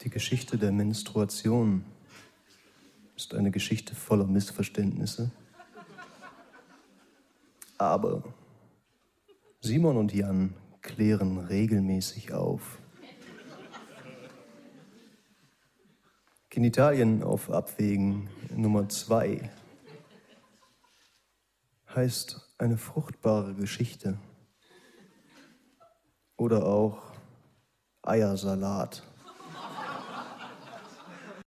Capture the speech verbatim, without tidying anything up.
Die Geschichte der Menstruation ist eine Geschichte voller Missverständnisse. Aber Simon und Jan klären regelmäßig auf. Genitalien auf Abwägen Nummer zwei heißt eine fruchtbare Geschichte. Oder auch Eiersalat.